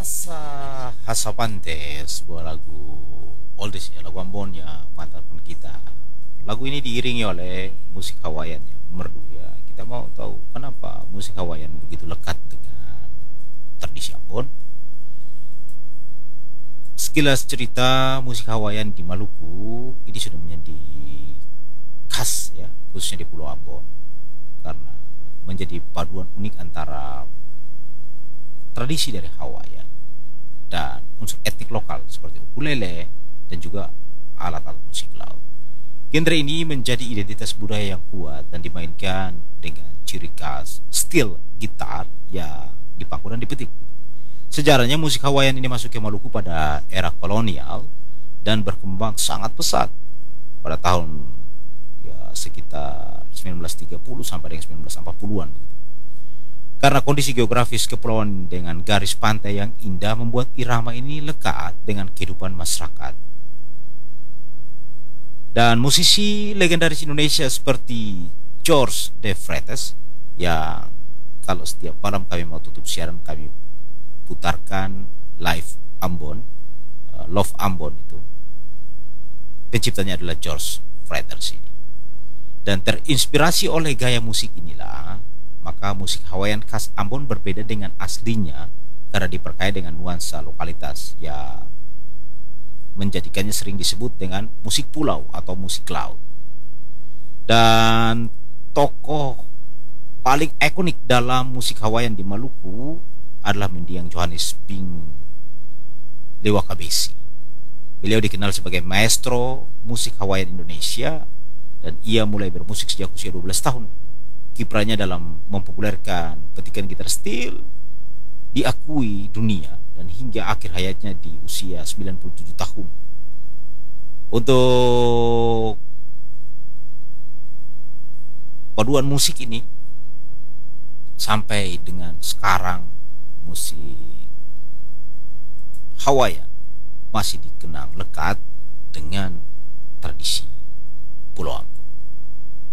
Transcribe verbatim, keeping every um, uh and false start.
Masa Hasapante, sebuah lagu oldies ya, lagu Ambon yang mantapkan kita. Lagu ini diiringi oleh musik Hawaiian yang merdu ya. Kita mau tahu kenapa musik Hawaiian begitu lekat dengan tradisi Ambon. Sekilas cerita musik Hawaiian di Maluku ini sudah menjadi khas ya, khususnya di Pulau Ambon karena menjadi paduan unik antara tradisi dari Hawaii dan unsur etnik lokal seperti ukulele dan juga alat-alat musik laut. Genre ini menjadi identitas budaya yang kuat dan dimainkan dengan ciri khas steel gitar yang dipaku dan dipetik. Sejarahnya musik Hawaiian ini masuk ke Maluku pada era kolonial dan berkembang sangat pesat pada tahun ya sekitar sembilan belas tiga puluh sampai dengan sembilan belas empat puluhan begitu. Karena kondisi geografis kepulauan dengan garis pantai yang indah membuat irama ini lekat dengan kehidupan masyarakat. Dan musisi legendaris Indonesia seperti George De Freitas yang kalau setiap malam kami mau tutup siaran kami putarkan live Ambon, uh, Love Ambon itu. Penciptanya adalah George Freitas ini. Dan terinspirasi oleh gaya musik inilah maka musik Hawaiian khas Ambon berbeda dengan aslinya karena diperkaya dengan nuansa lokalitas yang menjadikannya sering disebut dengan musik pulau atau musik laut. Dan tokoh paling ikonik dalam musik Hawaiian di Maluku adalah mendiang Johannes Bing Lewakabesi. Beliau dikenal sebagai maestro musik Hawaiian Indonesia dan ia mulai bermusik sejak usia dua belas tahun. Kiprahnya dalam mempopulerkan petikan gitar steel diakui dunia dan hingga akhir hayatnya di usia sembilan puluh tujuh tahun. Untuk paduan musik ini sampai dengan sekarang musik Hawaiian masih dikenang lekat dengan tradisi Pulau Ambon.